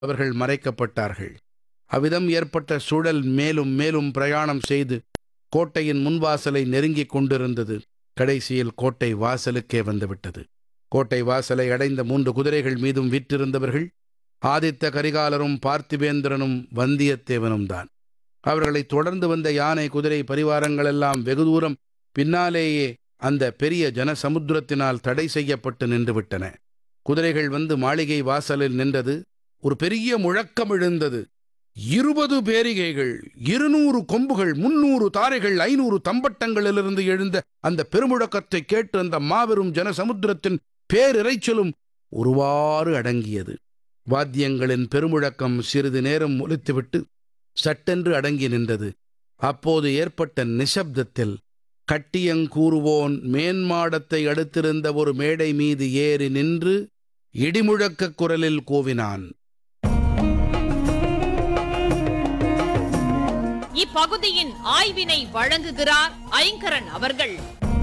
அவர்கள் மறைக்கப்பட்டார்கள். அவ்விதம் ஏற்பட்ட சூழல் மேலும் மேலும் பிரயாணம் செய்து கோட்டையின் முன்வாசலை நெருங்கிக் கொண்டிருந்தது. கடைசியில் கோட்டை வாசலுக்கே வந்துவிட்டது. கோட்டை வாசலை அடைந்த 3 குதிரைகள் மீதும் வீற்றிருந்தவர்கள் ஆதித்த கரிகாலரும் பார்த்திபேந்திரனும் வந்தியத்தேவனும் தான். அவர்களைத் தொடர்ந்து வந்த யானை குதிரை பரிவாரங்களெல்லாம் வெகு தூரம் பின்னாலேயே அந்த பெரிய ஜனசமுத்திரத்தினால் தடை செய்யப்பட்டு நின்றுவிட்டன. குதிரைகள் வந்து மாளிகை வாசலில் நின்றது. ஒரு பெரிய முழக்கம் எழுந்தது. 20 பேரிகைகள், 200 கொம்புகள், 300 தாரைகள், 500 தம்பட்டங்களிலிருந்து எழுந்த அந்த பெருமுழக்கத்தை கேட்டு அந்த மாபெரும் ஜனசமுத்திரத்தின் பேரிரைச்சலும் ஒருவாறு அடங்கியது. வாத்தியங்களின் பெருமுழக்கம் சிறிது நேரம் ஒலித்துவிட்டு சட்டென்று அடங்கி நின்றது. அப்போது ஏற்பட்ட நிசப்தத்தில் கட்டியங்கூறுவோன் மேன்மாடத்தை அடுத்திருந்த ஒரு மேடை மீது ஏறி நின்று இடிமுழக்க குரலில் கூவினான். இப்பகுதியின் ஆய்வினை வழங்குகிறார் ஐங்கரன் அவர்கள்.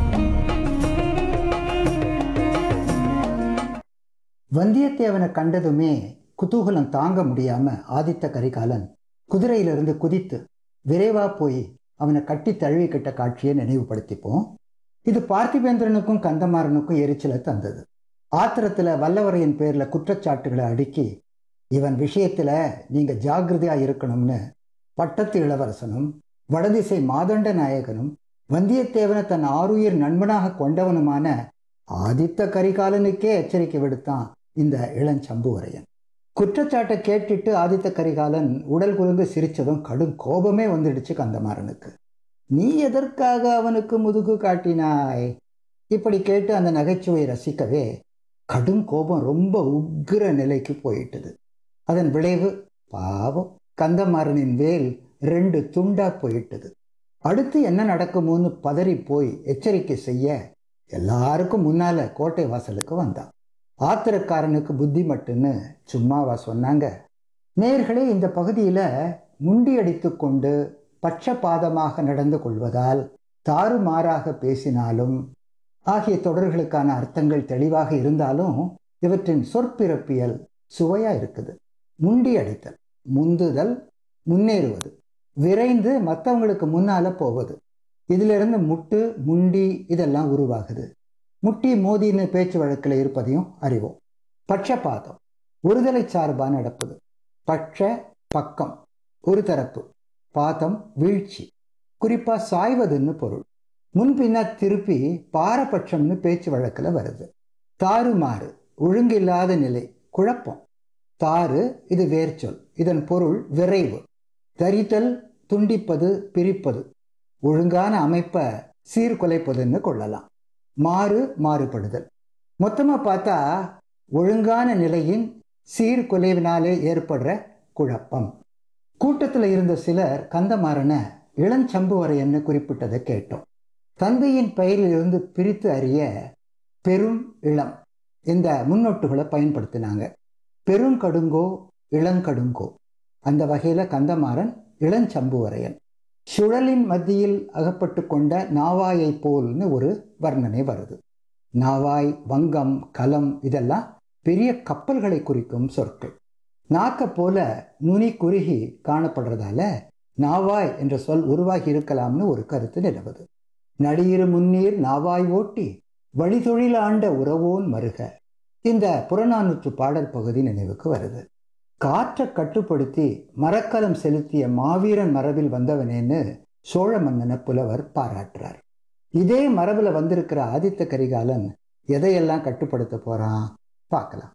வந்தியத்தேவனை கண்டதுமே குதூகலம் தாங்க முடியாம ஆதித்த கரிகாலன் குதிரையிலிருந்து குதித்து விரைவா போய் அவனை கட்டி தழுவிக்கிட்ட காட்சியை நினைவுபடுத்திப்போம். இது பார்த்திபேந்திரனுக்கும் கந்தமாறனுக்கும் எரிச்சலை தந்தது. ஆத்திரத்துல வல்லவரையின் பேர்ல குற்றச்சாட்டுகளை அடுக்கி இவன் விஷயத்துல நீங்க ஜாக்கிரதையா இருக்கணும்னு பட்டத்து இளவரசனும் வடதிசை மாதண்ட நாயகனும் வந்தியத்தேவனை தன் ஆருயிர் நண்பனாக கொண்டவனுமான ஆதித்த கரிகாலனுக்கே எச்சரிக்கை விடுத்தான் இந்த இளஞ்சம்புவரையன். குற்றச்சாட்டை கேட்டுட்டு ஆதித்த கரிகாலன் உடல் குலுந்து சிரிச்சதும் கடும் கோபமே வந்துடுச்சு கந்தமாறனுக்கு. நீ எதற்காக அவனுக்கு முதுகு காட்டினாய்? இப்படி கேட்டு அந்த நகைச்சுவை ரசிக்கவே கடும் கோபம் ரொம்ப உக்கிர நிலைக்கு போயிட்டது. அதன் விளைவு பாவம் கந்தமாறனின் வேல் 2 துண்டா போயிட்டது. அடுத்து என்ன நடக்குமோன்னு பதறி போய் எச்சரிக்கை செய்ய எல்லாருக்கும் முன்னால கோட்டை வாசலுக்கு வந்தான். ஆத்திரக்காரனுக்கு புத்தி மட்டுன்னு சும்மாவா சொன்னாங்க? நேர்களே, இந்த பகுதியில முண்டி அடித்து கொண்டு பட்சபாதமாக நடந்து கொள்வதால் தாறுமாறாக பேசினாலும் ஆகிய தொடர்களுக்கான அர்த்தங்கள் தெளிவாக இருந்தாலும் இவற்றின் சொற்பிறப்பியல் சுவையா இருக்குது. முண்டி அடித்தல், முந்துதல், முன்னேறுவது, விரைந்து மற்றவங்களுக்கு முன்னால போவது. இதிலிருந்து முட்டு, முண்டி இதெல்லாம் உருவாகுது. முட்டி மோதின்னு பேச்சு வழக்கில் இருப்பதையும் அறிவோம். பட்சபாதம் ஒருதலை சார்பா நடப்பது. பட்ச பக்கம் ஒரு தரப்பு, பாதம் வீழ்ச்சி, குறிப்பா சாய்வதுன்னு பொருள். முன்பின்னா திருப்பி பாரபட்சம்னு பேச்சு வழக்கில் வருது. தாறுமாறு ஒழுங்கில்லாத நிலை, குழப்பம். தாறு இது வேர்ச்சொல். இதன் பொருள் விரைவு. தரித்தல் துண்டிப்பது, பிரிப்பது, ஒழுங்கான அமைப்பை சீர்குலைப்பதுன்னு கொள்ளலாம். மாறு மாறுபடுதல். மொத்தமா பார்த்தா ஒழுங்கான நிலையின் சீர்குலைவினாலே ஏற்படுற குழப்பம். கூட்டத்தில் இருந்த சிலர் கந்தமாறனை இளஞ்சம்புவரையன்னு குறிப்பிட்டதை கேட்டோம். தந்தையின் பெயரிலிருந்து பிரித்து அறிய பெரும் இளம் இந்த முன்னொட்டுகளை பயன்படுத்தினாங்க. பெருங்கடுங்கோ இளங்கடுங்கோ. அந்த வகையில கந்தமாறன் இளஞ்சம்புவரையன். சுழலின் மத்தியில் அகப்பட்டு கொண்ட நாவாயை போல்னு ஒரு வர்ணனை வருது. நாவாய், வங்கம், கலம் இதெல்லாம் பெரிய கப்பல்களை குறிக்கும் சொற்கள். நாக்க போல நுனி குறுகி காணப்படுறதால நாவாய் என்ற சொல் உருவாகி இருக்கலாம்னு ஒரு கருத்து நிலவுது. நடியிரு முன்னீர் நாவாய் ஓட்டி வழிதொழில் ஆண்ட உறவோன் மருக. இந்த புறநானூற்று பாடல் பகுதி நினைவுக்கு வருது. காற்றை கட்டுப்படுத்தி மரக்கலம் செலுத்திய மாவீரன் மரபில் வந்தவனேன்னு சோழ மன்னனை புலவர் பாராட்டுறார். இதே மரபுல வந்திருக்கிற ஆதித்த கரிகாலன் எதையெல்லாம் கட்டுப்படுத்த போறான் பார்க்கலாம்.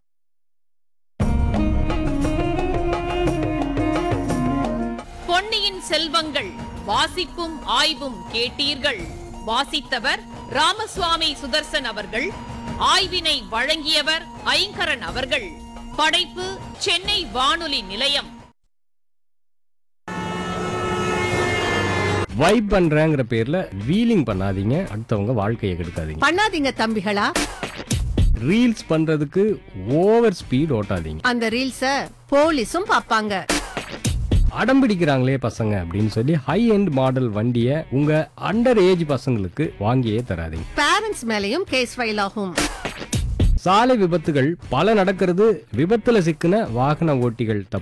பொன்னியின் செல்வங்கள் வாசிப்பும் ஆய்வும் கேட்டீர்கள். வாசித்தவர் ராமசுவாமி சுதர்சன் அவர்கள். ஆய்வினை வழங்கியவர் ஐங்கரன் அவர்கள். படைப்பு சென்னை வானொலி நிலையம். வைப் பண்றேங்கிற பேர்ல வீலிங் பண்ணாதீங்க, அடுத்தவங்க வாழ்க்கையை கெடுக்காதீங்க. பண்ணாதீங்க தம்பிகளா. ரீல்ஸ் பண்றதுக்கு ஓவர் ஸ்பீட் ஓட்டாதீங்க. அந்த ரீல்ஸ போலீஸும் பாப்பாங்க. அடம் பிடிக்கிறாங்களே பசங்க அப்படின்னு சொல்லி ஹை எண்ட் மாடல் வண்டியை உங்க அண்டர் ஏஜ் பசங்களுக்கு வாங்கியே தராதீங்க. பேரண்ட்ஸ் மேலயும் கேஸ் ஃபைல் ஆகும். சாலை விபத்துகள் பல நடக்கிறது. விபத்துல சிக்கின வாகன ஓட்டிகள் தப்பு